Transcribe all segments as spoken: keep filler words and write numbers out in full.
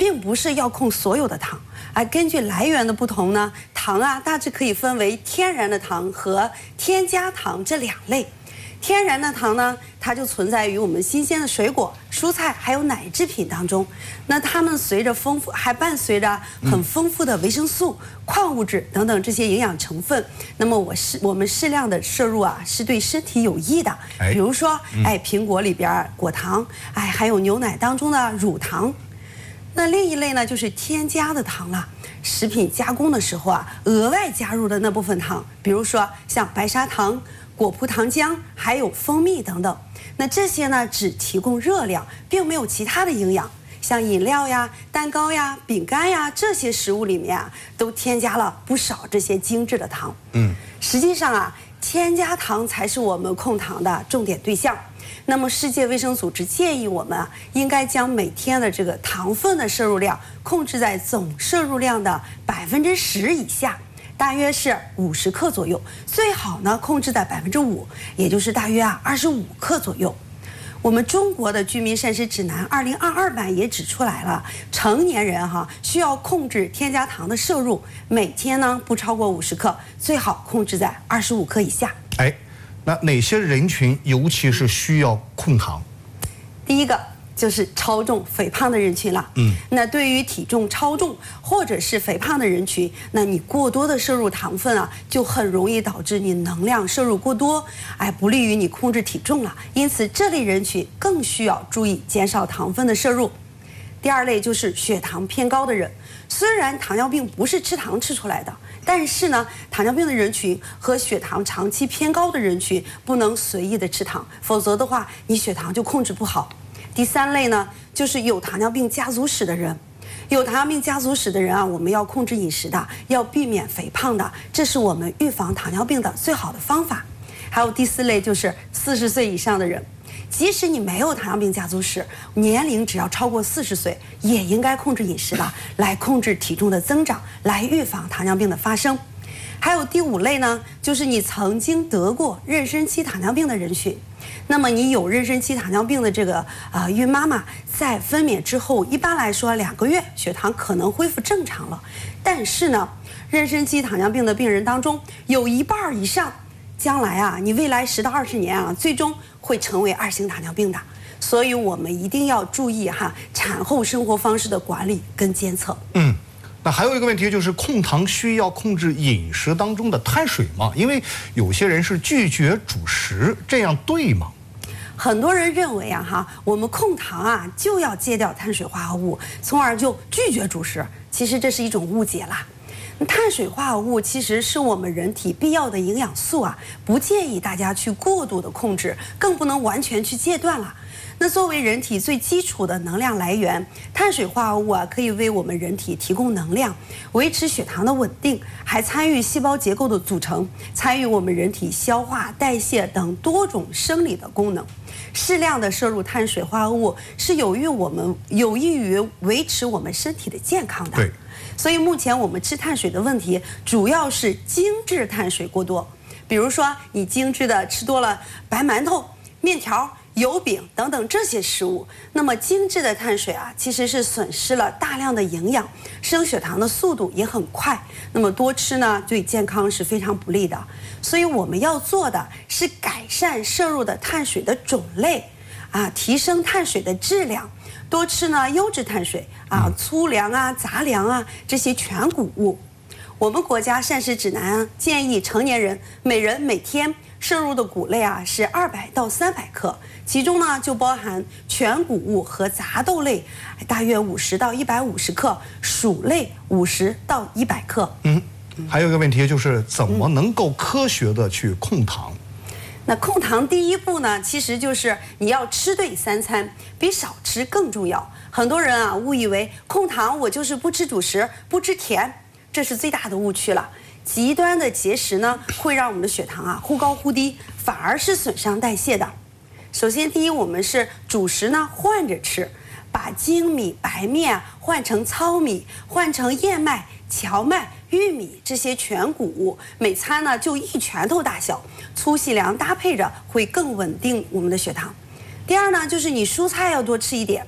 并不是要控所有的糖，而根据来源的不同呢，糖啊大致可以分为天然的糖和添加糖这两类。天然的糖呢，它就存在于我们新鲜的水果、蔬菜还有奶制品当中。那它们随着丰富，还伴随着很丰富的维生素、矿物质等等这些营养成分。那么我适我们适量的摄入啊，是对身体有益的。比如说，哎，苹果里边果糖，哎，还有牛奶当中的乳糖。那另一类呢，就是添加的糖了。食品加工的时候啊，额外加入的那部分糖，比如说像白砂糖、果葡糖浆，还有蜂蜜等等。那这些呢，只提供热量，并没有其他的营养。像饮料呀、蛋糕呀、饼干呀这些食物里面啊，都添加了不少这些精致的糖。嗯，实际上啊，添加糖才是我们控糖的重点对象。那么，世界卫生组织建议我们啊，应该将每天的这个糖分的摄入量控制在总摄入量的百分之十以下，大约是五十克左右。最好呢，控制在百分之五，也就是大约啊二十五克左右。我们中国的居民膳食指南二零二二版也指出来了，成年人哈需要控制添加糖的摄入，每天呢不超过五十克，最好控制在二十五克以下。 哎。那哪些人群尤其是需要控糖？ 第一个就是超重肥胖的人群了。嗯，那对于体重超重或者是肥胖的人群，那你过多的摄入糖分啊，就很容易导致你能量摄入过多，哎，不利于你控制体重了。因此，这类人群更需要注意减少糖分的摄入。第二类就是血糖偏高的人，虽然糖尿病不是吃糖吃出来的，但是呢，糖尿病的人群和血糖长期偏高的人群不能随意的吃糖，否则的话，你血糖就控制不好。第三类呢，就是有糖尿病家族史的人，有糖尿病家族史的人啊，我们要控制饮食的，要避免肥胖的，这是我们预防糖尿病的最好的方法。还有第四类就是四十岁以上的人。即使你没有糖尿病家族史，年龄只要超过四十岁，也应该控制饮食的，来控制体重的增长，来预防糖尿病的发生。还有第五类呢，就是你曾经得过妊娠期糖尿病的人群。那么你有妊娠期糖尿病的这个啊、呃、孕妈妈，在分娩之后，一般来说两个月血糖可能恢复正常了。但是呢，妊娠期糖尿病的病人当中，有一半以上，将来啊，你未来十到二十年啊，最终会成为二型糖尿病的。所以我们一定要注意哈，产后生活方式的管理跟监测。 嗯。那还有一个问题就是控糖需要控制饮食当中的碳水吗？因为有些人是拒绝主食，这样对吗？ 很多人认为啊哈，我们控糖啊就要戒掉碳水化合物，从而就拒绝主食。其实这是一种误解啦。碳水化合物其实是我们人体必要的营养素啊，不建议大家去过度的控制，更不能完全去戒断了。那作为人体最基础的能量来源，碳水化合物啊可以为我们人体提供能量，维持血糖的稳定，还参与细胞结构的组成，参与我们人体消化、代谢等多种生理的功能。适量的摄入碳水化合物是有益我们有益于维持我们身体的健康的。 对。 所以目前我们吃碳水的问题，主要是精致碳水过多。比如说，你精致的吃多了白馒头、面条、油饼等等这些食物，那么精致的碳水啊，其实是损失了大量的营养，升血糖的速度也很快。那么多吃呢，对健康是非常不利的。所以我们要做的是改善摄入的碳水的种类，啊，提升碳水的质量。多吃呢优质碳水啊，粗粮啊、杂粮啊这些全谷物。我们国家膳食指南、啊、建议成年人每人每天摄入的谷类啊是二百到三百克，其中呢就包含全谷物和杂豆类，大约五十到一百五十克，薯类五十到一百克。 嗯，还有一个问题就是怎么能够科学的去控糖？ 那控糖第一步呢，其实就是你要吃对三餐，比少吃更重要。很多人啊误以为控糖我就是不吃主食，不吃甜，这是最大的误区了。极端的节食呢，会让我们的血糖啊忽高忽低，反而是损伤代谢的。首先，第一，我们是主食呢换着吃，把精米、白面换成糙米，换成燕麦、荞麦、玉米这些全谷物，每餐呢就一拳头大小，粗细粮搭配着会更稳定我们的血糖。第二呢，就是你蔬菜要多吃一点，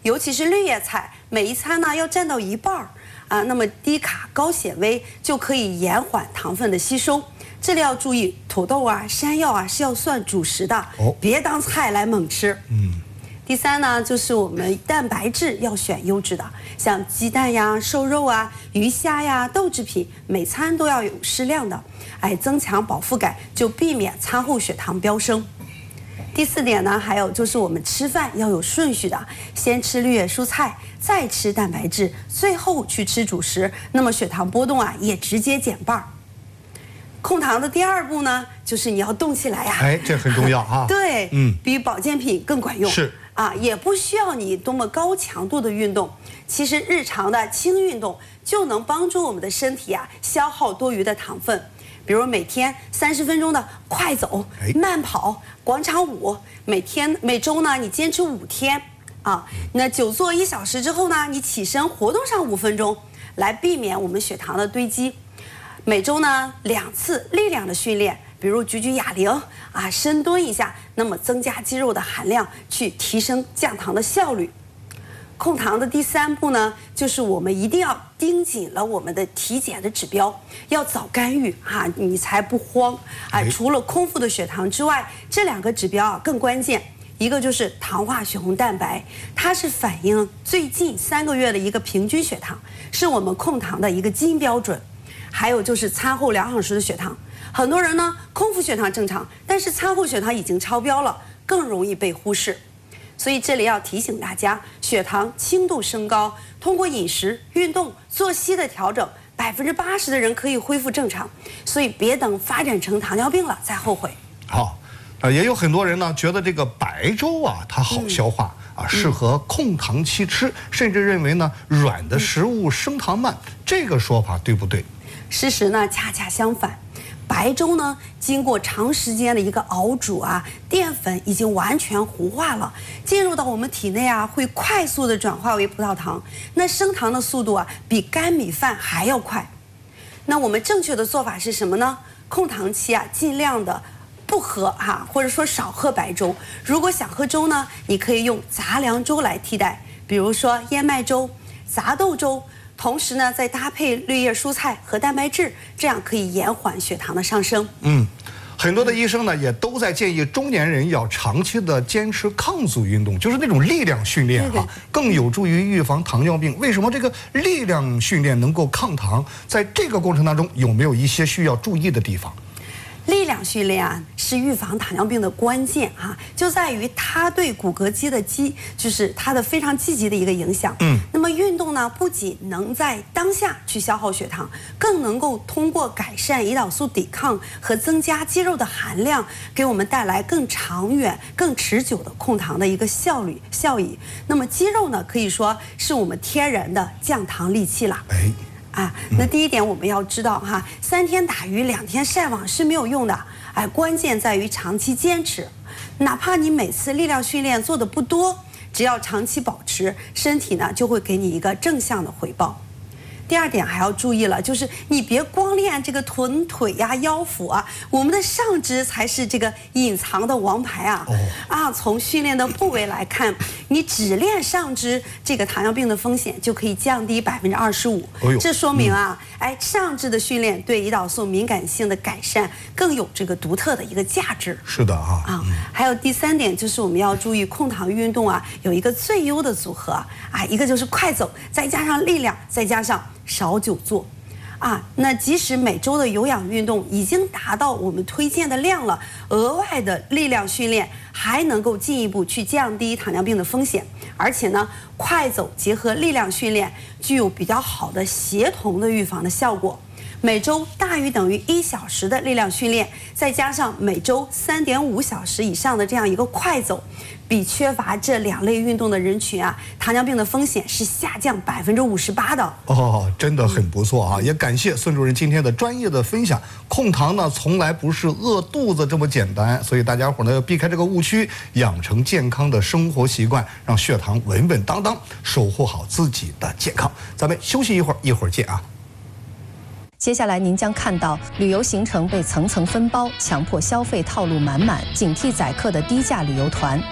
尤其是绿叶菜，每一餐呢要占到一半儿啊。那么低卡高纤维就可以延缓糖分的吸收。这里要注意，土豆啊、山药啊是要算主食的，哦、别当菜来猛吃。嗯。第三呢，就是我们蛋白质要选优质的，像鸡蛋呀、瘦肉啊、鱼虾呀、豆制品，每餐都要有适量的，哎，增强饱腹感，就避免餐后血糖飙升。第四点呢，还有就是我们吃饭要有顺序的，先吃绿叶蔬菜，再吃蛋白质，最后去吃主食，那么血糖波动啊也直接减半。控糖的第二步呢，就是你要动起来呀、啊， 哎，这很重要啊。 对，嗯，比保健品更管用。 是。 啊，也不需要你多么高强度的运动，其实日常的轻运动就能帮助我们的身体啊消耗多余的糖分。比如每天三十分钟的快走、慢跑、广场舞，每天每周呢你坚持五天啊。那久坐一小时之后呢，你起身活动上五分钟，来避免我们血糖的堆积。每周呢两次力量的训练。比如举举哑铃啊，深蹲一下，那么增加肌肉的含量，去提升降糖的效率。控糖的第三步呢，就是我们一定要盯紧了我们的体检的指标，要早干预啊，你才不慌啊。除了空腹的血糖之外，这两个指标啊更关键。一个就是糖化血红蛋白，它是反映最近三个月的一个平均血糖，是我们控糖的一个基因标准。还有就是餐后两小时的血糖。很多人呢，空腹血糖正常，但是餐后血糖已经超标了，更容易被忽视。所以这里要提醒大家，血糖轻度升高，通过饮食、运动、作息的调整，百分之八十的人可以恢复正常。所以别等发展成糖尿病了再后悔。 好，啊，也有很多人呢觉得这个白粥啊，它好消化。嗯啊，适合控糖期吃，甚至认为呢软的食物升糖慢，这个说法对不对？ 事实呢恰恰相反，白粥呢经过长时间的一个熬煮啊，淀粉已经完全糊化了，进入到我们体内啊，会快速的转化为葡萄糖，那升糖的速度啊比干米饭还要快。那我们正确的做法是什么呢？控糖期啊，尽量的不喝哈、啊，或者说少喝白粥。如果想喝粥呢，你可以用杂粮粥来替代，比如说燕麦粥、杂豆粥。同时呢，再搭配绿叶蔬菜和蛋白质，这样可以延缓血糖的上升。 嗯，很多的医生呢也都在建议中年人要长期的坚持抗阻运动，就是那种力量训练啊，更有助于预防糖尿病。为什么这个力量训练能够抗糖？在这个过程当中有没有一些需要注意的地方？ 力量训练啊，是预防糖尿病的关键啊，就在于它对骨骼肌的肌，就是它的非常积极的一个影响。嗯，那么运动呢，不仅能在当下去消耗血糖，更能够通过改善胰岛素抵抗和增加肌肉的含量，给我们带来更长远、更持久的控糖的一个效率效益。那么肌肉呢，可以说是我们天然的降糖利器了。哎。啊，那第一点我们要知道哈，三天打鱼两天晒网是没有用的，哎，关键在于长期坚持。哪怕你每次力量训练做的不多，只要长期保持，身体呢就会给你一个正向的回报。第二点还要注意了，就是你别光练这个臀腿呀、腰腹啊，我们的上肢才是这个隐藏的王牌啊！哦、啊，从训练的部位来看，你只练上肢，这个糖尿病的风险就可以降低百分之二十五。这说明啊，嗯、哎，上肢的训练对胰岛素敏感性的改善更有这个独特的一个价值。 是的啊。 啊，还有第三点就是我们要注意控糖运动啊，有一个最优的组合啊，一个就是快走，再加上力量，再加上少久坐，啊，那即使每周的有氧运动已经达到我们推荐的量了，额外的力量训练还能够进一步去降低糖尿病的风险。而且呢，快走结合力量训练，具有比较好的协同的预防的效果。每周大于等于一小时的力量训练，再加上每周三点五小时以上的这样一个快走，比缺乏这两类运动的人群啊，糖尿病的风险是下降百分之五十八的。 哦，真的很不错啊！也感谢孙主任今天的专业的分享。控糖呢，从来不是饿肚子这么简单，所以大家伙呢要避开这个误区，养成健康的生活习惯，让血糖稳稳当当，守护好自己的健康。咱们休息一会儿，一会儿见啊。 接下来您将看到旅游行程被层层分包，强迫消费套路满满，警惕宰客的低价旅游团。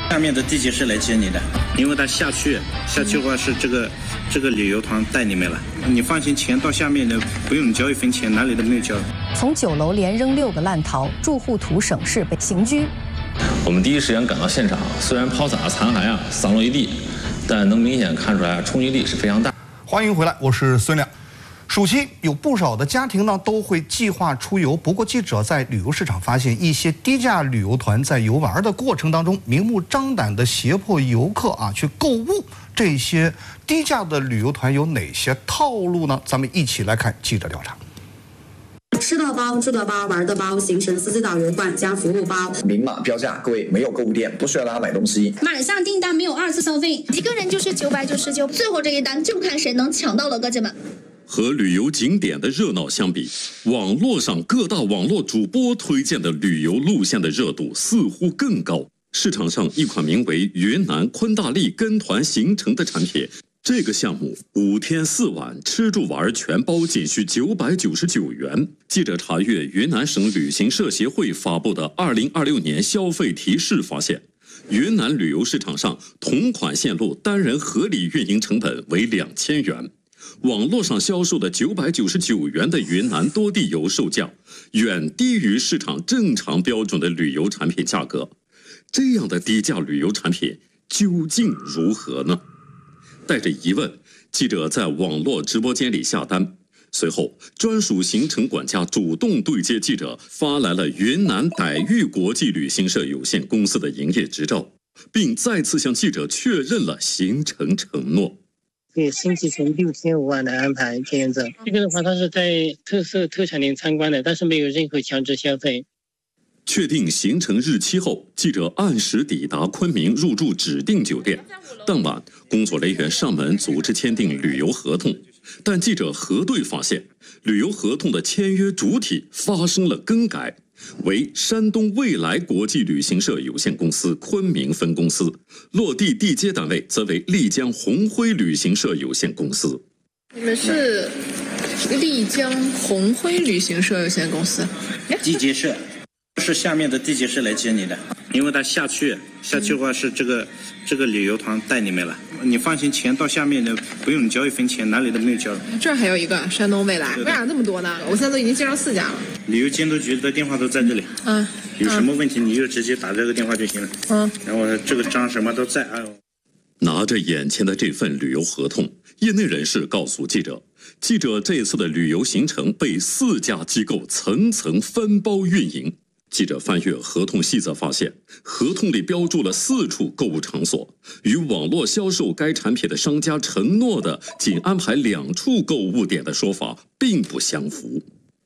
下面的地接是来接你的，因为他下去下去的话是这个这个旅游团带你们了，你放心，钱到下面的不用你交一分钱，哪里都没有交。 从九楼连扔六个烂桃，住户图省事被刑拘。 我们第一时间赶到现场，虽然抛洒残骸啊散落一地，但能明显看出来冲击力是非常大。 欢迎回来，我是孙亮。暑期有不少的家庭呢都会计划出游，不过记者在旅游市场发现，一些低价旅游团在游玩的过程当中，明目张胆地胁迫游客啊去购物。这些低价的旅游团有哪些套路呢？咱们一起来看记者调查。 吃的包、住的包、玩的包，形成司机导游冠加服务包。 明码标价，各位没有购物店，不需要大家买东西。 马上订单，没有二次消费， 一个人就是九百九十九，最后这一单就看谁能抢到了，哥姐们。 和旅游景点的热闹相比，网络上各大网络主播推荐的旅游路线的热度似乎更高。市场上一款名为云南昆大丽跟团行程的产品，这个项目五天四晚吃住玩全包，仅需九百九十九元。记者查阅云南省旅行社协会发布的二零二六年消费提示发现，云南旅游市场上同款线路单人合理运营成本为两千元。网络上销售的九百九十九元的云南多地游售价，远低于市场正常标准的旅游产品价格。这样的低价旅游产品究竟如何呢？带着疑问，记者在网络直播间里下单。随后，专属行程管家主动对接记者，发来了云南傣玉国际旅行社有限公司的营业执照，并再次向记者确认了行程承诺。 对，星期前六千五万的安排签证，这个的话，它是在特色特产店参观的，但是没有任何强制消费。 确定行程日期后，记者按时抵达昆明，入住指定酒店。当晚，工作人员上门组织签订旅游合同，但记者核对发现，旅游合同的签约主体发生了更改，为山东未来国际旅行社有限公司昆明分公司，落地地接单位则为丽江红辉旅行社有限公司。 你们是丽江红辉旅行社有限公司？ 地接社是下面的地接是来接你的，因为他下去下去的话是这个这个旅游团带你们了，你放心，钱到下面的不用你交一分钱，哪里都没有交。 这儿还有一个山东未来，为啥这么多呢？我现在都已经介绍四家了。 旅游监督局的电话都在这里， 嗯， 有什么问题你就直接打这个电话就行了，嗯，然后这个章什么都在啊。 拿着眼前的这份旅游合同，业内人士告诉记者，记者这次的旅游行程被四家机构层层分包运营。记者翻阅合同细则发现，合同里标注了四处购物场所，与网络销售该产品的商家承诺的仅安排两处购物点的说法并不相符。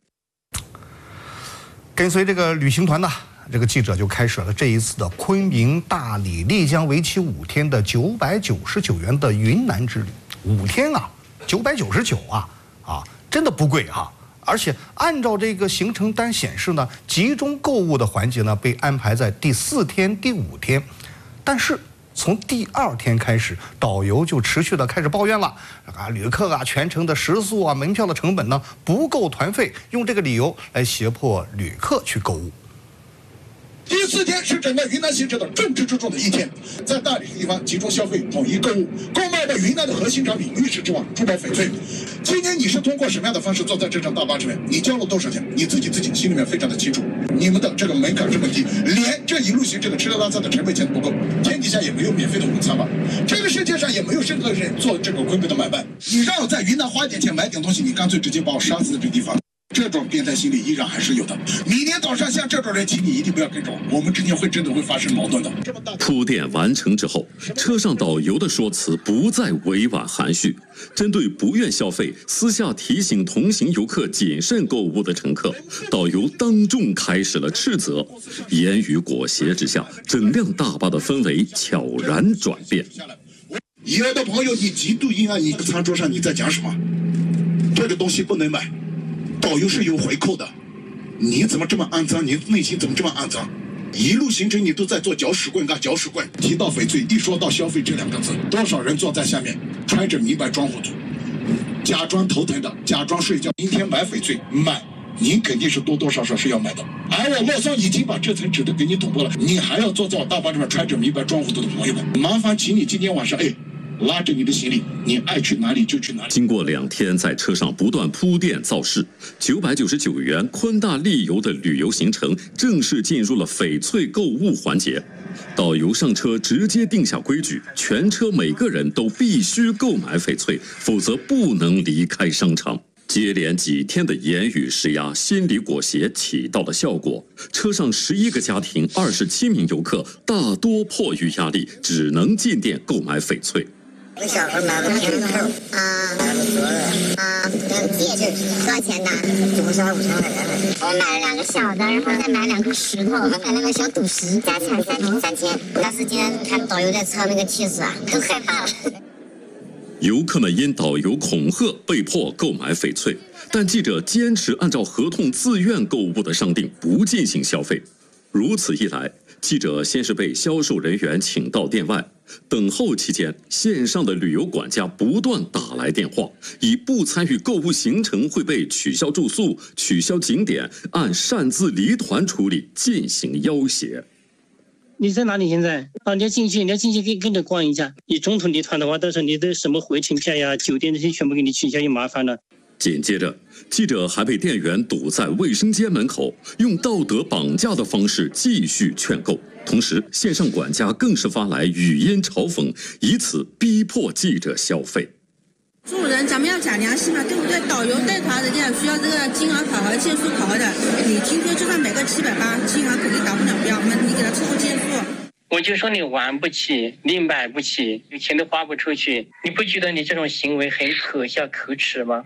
跟随这个旅行团呢，这个记者就开始了这一次的昆明、大理、丽江为期五天的九百九十九元的云南之旅。五天啊，九百九十九啊，啊，真的不贵啊！而且按照这个行程单显示呢，集中购物的环节呢被安排在第四天、第五天，但是从第二天开始，导游就持续的开始抱怨了啊，旅客啊全程的食宿啊、门票的成本呢不够团费，用这个理由来胁迫旅客去购物。 第四天是整个云南行程的重中之重的一天，在大理这个地方集中消费，统一购物，购买的云南的核心产品玉石之王珠宝翡翠。今天你是通过什么样的方式坐在这张大巴上面？你交了多少钱？你自己自己心里面非常的清楚。你们的这个门槛这么低，连这一路行这个吃喝拉撒的成本钱都不够，天底下也没有免费的午餐吧？这个世界上也没有任何人做这个亏本的买卖。你让我在云南花点钱买点东西，你干脆直接把我杀死在这个地方。这种变态心理依然还是有的。明天早上像这种人，请你一定不要跟着我，我们之间会真的会发生矛盾的。 铺垫完成之后，车上导游的说辞不再委婉含蓄，针对不愿消费、私下提醒同行游客谨慎购物的乘客，导游当众开始了斥责。言语裹挟之下，整辆大巴的氛围悄然转变。 有的朋友，你极度阴暗，你餐桌上你在讲什么？这个东西不能买。导游是有回扣的，你怎么这么肮脏？你内心怎么这么肮脏？一路行程你都在做搅屎棍啊，搅屎棍！提到翡翠，一说到消费这两个字，多少人坐在下面穿着迷白装糊涂，假装头疼的，假装睡觉。明天买翡翠，买您肯定是多多少少是要买的。而我洛桑已经把这层纸都给你捅破了，你还要坐在我大巴这边揣着明白装糊涂的朋友们，麻烦请你今天晚上哎。拉着你的行李，你爱去哪里就去哪里。 经过两天在车上不断铺垫造势，九百九十九元昆大丽游的旅游行程正式进入了翡翠购物环节。导游上车直接定下规矩，全车每个人都必须购买翡翠，否则不能离开商场。接连几天的言语施压、心理裹挟起到了效果。车上十一个家庭、二十七名游客，大多迫于压力，只能进店购买翡翠。 给小孩买个瓶扣啊，买个镯子啊，买个戒指，多少钱呢？就不少五千块钱。我买了两个小的，然后再买两颗石头，还买了个小赌石，加起来三瓶三千。当时今天看导游在车那个气势啊，都害怕了。 游客们因导游恐吓被迫购买翡翠，但记者坚持按照合同自愿购物的商定，不进行消费。如此一来，记者先是被销售人员请到店外，等候期间，线上的旅游管家不断打来电话，以不参与购物行程会被取消住宿、取消景点，按擅自离团处理进行要挟。 你在哪里现在？啊，你要进去，你要进去跟跟着逛一下。你中途离团的话，到时候你的什么回程票呀、酒店这些全部给你取消，就麻烦了。 紧接着，记者还被店员堵在卫生间门口，用道德绑架的方式继续劝购。同时，线上管家更是发来语音嘲讽，以此逼迫记者消费。 做人咱们要讲良心嘛，对不对？导游带团人家需要这个金额考核、件数考核的。你听说就算每个七百八，金额肯定达不了标，那你给他凑个件数。 我就说你玩不起，你买不起，有钱都花不出去，你不觉得你这种行为很可笑可耻吗？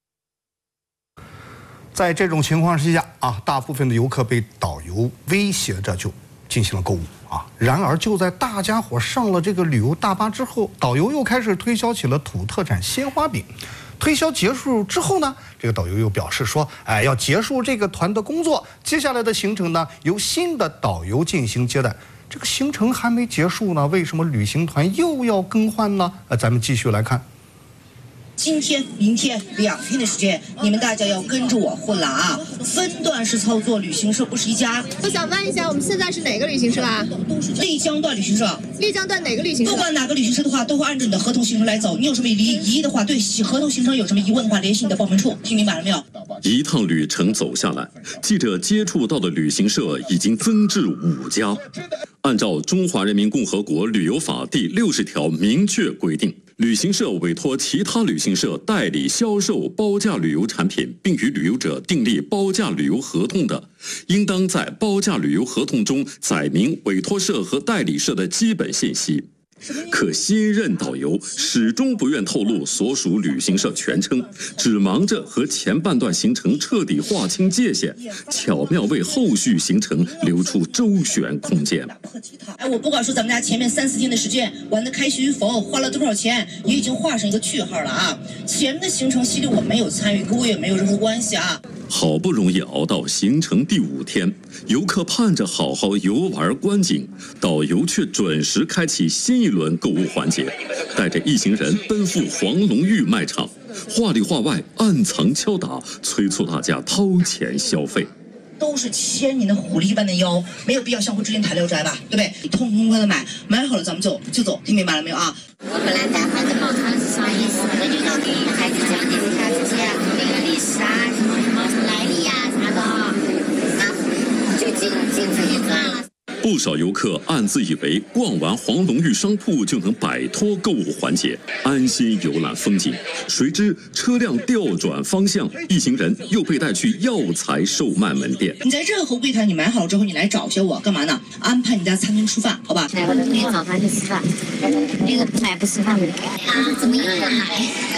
在这种情况之下啊，大部分的游客被导游威胁着就进行了购物啊。然而就在大家伙上了这个旅游大巴之后，导游又开始推销起了土特产鲜花饼。推销结束之后呢，这个导游又表示说，哎，要结束这个团的工作，接下来的行程呢由新的导游进行接待。这个行程还没结束呢，为什么旅行团又要更换呢？呃，咱们继续来看。 今天、明天两天的时间，你们大家要跟着我混了啊！分段式操作，旅行社不是一家。 我想问一下，我们现在是哪个旅行社啊？ 丽江段旅行社。 丽江段哪个旅行社？ 不管哪个旅行社的话，都会按照你的合同行程来走。你有什么疑疑义的话，对合同行程有什么疑问的话，联系你的报名处。听明白了没有？ 一趟旅程走下来，记者接触到的旅行社已经增至五家。按照《中华人民共和国旅游法》第六十条明确规定，旅行社委托其他旅行社代理销售包价旅游产品，并与旅游者订立包价旅游合同的，应当在包价旅游合同中载明委托社和代理社的基本信息。可新任导游始终不愿透露所属旅行社全称，只忙着和前半段行程彻底划清界限，巧妙为后续行程留出周旋空间。 哎，我不管说咱们家前面三四天的时间玩的开心与否，花了多少钱，也已经画上一个句号了啊！前面的行程系列我没有参与，跟我也没有任何关系啊。 好不容易熬到行程第五天，游客盼着好好游玩观景，导游却准时开启新一轮购物环节，带着一行人奔赴黄龙玉卖场，话里话外暗藏敲打，催促大家掏钱消费。 都是千年的狐狸般的妖，没有必要相互之间谈聊斋吧，对不对？你痛痛快的买，买好了咱们走就走，听明白了没有啊？ 我本来带孩子报团是啥意思？我就要给孩子讲解一下这些那个历史啊，什么什么来历啊啥的啊，就进进自己赚了。 不少游客暗自以为逛完黄龙玉商铺就能摆脱购物环节，安心游览风景。谁知车辆调转方向，一行人又被带去药材售卖门店。 你在任何柜台，你买好了之后，你来找一下我干嘛呢？安排你家餐厅吃饭，好吧？ 买我没有早饭就吃饭，那个不买不吃饭的。啊，怎么又要买？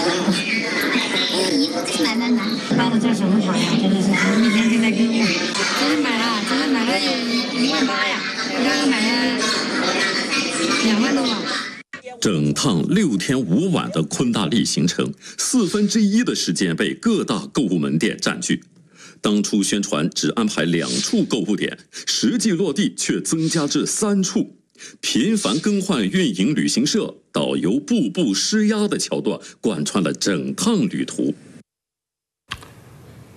一个可以买买买。买的价什么好呀？真的是，我每天都在购物。真的买了，真的买了有一万八呀。我刚刚买了两万多吧。 整趟六天五晚的昆大丽行程，四分之一的时间被各大购物门店占据。当初宣传只安排两处购物点，实际落地却增加至三处。频繁更换运营旅行社，导游步步施压的桥段贯穿了整趟旅途。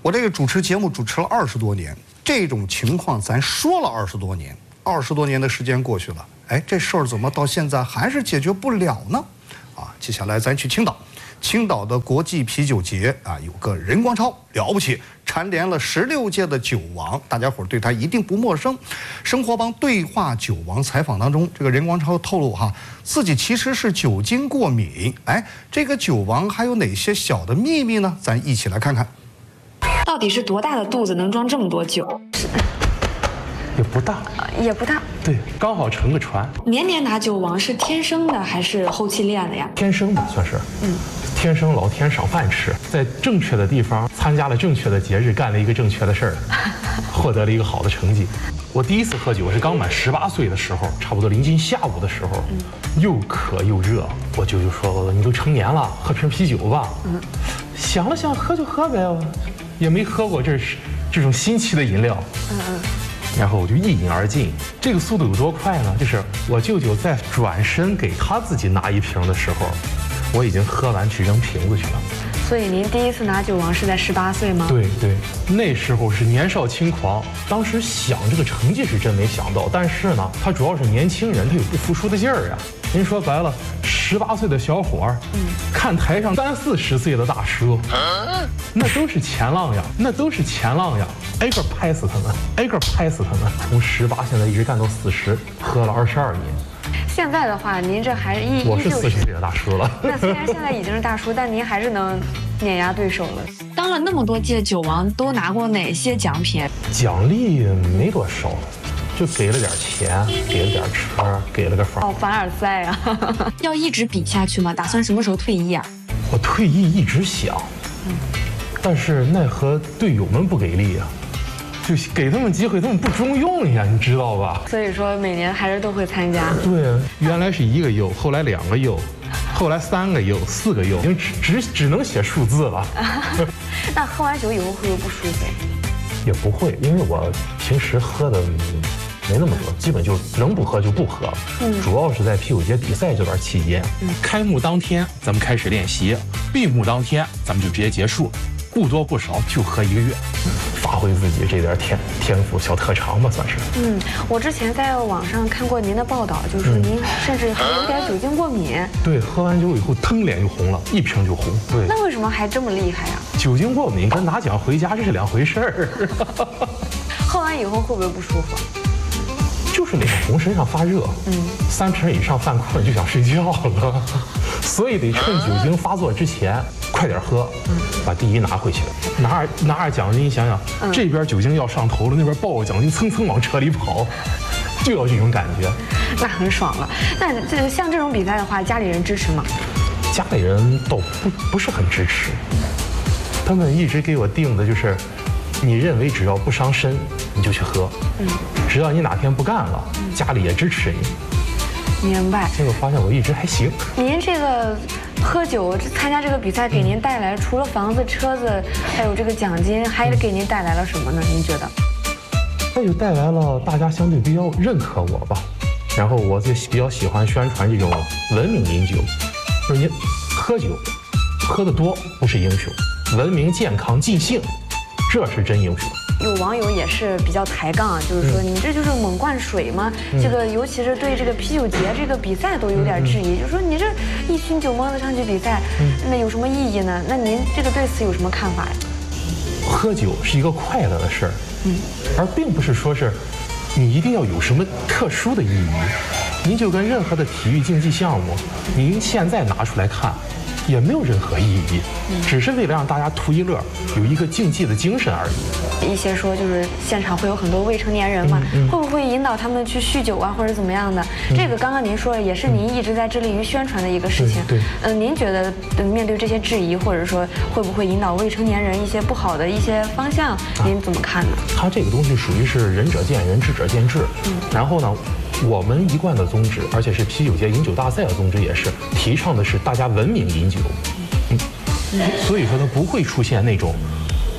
我这个主持节目主持了二十多年，这种情况咱说了二十多年，二十多年的时间过去了，哎，这事儿怎么到现在还是解决不了呢？啊，接下来咱去青岛，青岛的国际啤酒节啊，有个任光超了不起，蝉联了十六届的酒王，大家伙儿对他一定不陌生。生活帮对话酒王采访当中，这个任光超透露哈，自己其实是酒精过敏。哎，这个酒王还有哪些小的秘密呢？咱一起来看看。 到底是多大的肚子能装这么多酒？ 也不大， 也不大， 对，刚好乘个船。 年年拿酒王是天生的还是后期练的呀？ 天生的算是，嗯，天生老天赏饭吃，在正确的地方参加了正确的节日，干了一个正确的事儿，获得了一个好的成绩。我第一次喝酒是刚满十八岁的时候，差不多临近下午的时候，嗯、又渴又热，我舅舅说：“你都成年了，喝瓶啤酒吧。”嗯，想了想，喝就喝呗，也没喝过这是这种新奇的饮料。嗯嗯。然后我就一饮而尽，这个速度有多快呢？就是我舅舅在转身给他自己拿一瓶的时候，我已经喝完去扔瓶子去了。 所以您第一次拿酒王是在十八岁吗？ 对对，那时候是年少轻狂，当时想这个成绩是真没想到，但是呢，他主要是年轻人，他有不服输的劲儿呀。您说白了，十八岁的小伙儿，嗯，看台上三四十岁的大叔，啊、那都是前浪呀，那都是前浪呀，挨个拍死他们，挨个拍死他们。从十八现在一直干到四十，喝了二十二年。 现在的话，您这还依我是四十岁的大叔了。 那虽然现在已经是大叔，但您还是能碾压对手了。当了那么多届酒王，都拿过哪些奖品？ 奖励没多少。就给了点钱，给了点车，给了个房。 哦，凡尔赛啊！要一直比下去吗？打算什么时候退役啊？ 我退役一直想，嗯，但是奈何队友们不给力啊，就给他们机会，他们不中用呀，你知道吧？ 所以说每年还是都会参加。 对，原来是一个优，后来两个优，后来三个优，四个优，已经只只只能写数字了。 那喝完酒以后会不会不舒服？ 也不会，因为我平时喝的没那么多，基本就能不喝就不喝了。嗯，主要是在啤酒节比赛这段期间， 嗯，开幕当天咱们开始练习，闭幕当天咱们就直接结束，不多不少就喝一个月， 发挥自己这点天天赋小特长吧，算是。 嗯，我之前在网上看过您的报道，就是说您甚至还有点酒精过敏。 嗯、对，喝完酒以后腾脸就红了，一瓶就红。对， 那为什么还这么厉害呀？ 酒精过敏跟拿奖回家这是两回事儿。 喝完以后会不会不舒服？ 就是那个红，身上发热，嗯，三瓶以上犯困就想睡觉了，所以得趁酒精发作之前快点喝，嗯，把第一拿回去，拿着拿着奖金，想想、嗯、这边酒精要上头了，那边抱着奖金蹭蹭往车里跑，就要这种感觉， 那很爽了。那这像这种比赛的话，家里人支持吗？ 家里人倒不不是很支持，他们一直给我定的就是，你认为只要不伤身，你就去喝，嗯，只要你哪天不干了，嗯、家里也支持你。 明白。 结果发现我一直还行。 您这个喝酒参加这个比赛，给您带来除了房子、车子，还有这个奖金，还给您带来了什么呢？您觉得？ 那就带来了大家相对比较认可我吧。然后我就比较喜欢宣传这种文明饮酒，就是您喝酒喝得多不是英雄，文明、健康、尽兴，这是真英雄。 有网友也是比较抬杠，就是说你这就是猛灌水吗？嗯、这个尤其是对这个啤酒节这个比赛都有点质疑，嗯、就是说你这一群酒蒙子上去比赛，嗯、那有什么意义呢？那您这个对此有什么看法呀？ 喝酒是一个快乐的事儿，嗯，而并不是说是你一定要有什么特殊的意义。您就跟任何的体育竞技项目，您现在拿出来看，也没有任何意义，只是为了让大家图一乐，有一个竞技的精神而已。 一些说就是现场会有很多未成年人嘛，嗯嗯、会不会引导他们去酗酒啊，或者怎么样的？嗯、这个刚刚您说的也是您一直在致力于宣传的一个事情。对，嗯、呃，您觉得面对这些质疑，或者说会不会引导未成年人一些不好的一些方向？您怎么看呢？ 它这个东西属于是仁者见仁，智者见智。嗯，然后呢？我们一贯的宗旨，而且是啤酒节饮酒大赛的宗旨，也是提倡的是大家文明饮酒。嗯，所以说它不会出现那种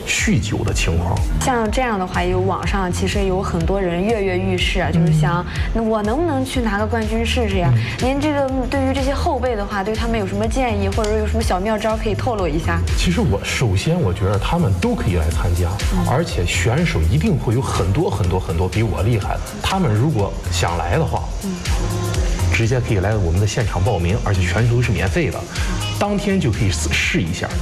酗酒的情况。 像这样的话，有网上其实有很多人跃跃欲试啊，就是想，那我能不能去拿个冠军试试呀？您这个对于这些后辈的话，对他们有什么建议，或者有什么小妙招可以透露一下？ 其实我首先我觉得他们都可以来参加，而且选手一定会有很多很多很多比我厉害的。他们如果想来的话，直接可以来我们的现场报名，而且全都是免费的，当天就可以试一下。